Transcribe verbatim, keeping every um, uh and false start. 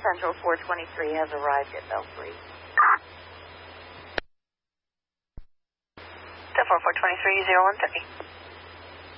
Central four twenty-three has arrived at Belfry. Central four twenty-three, zero one thirty.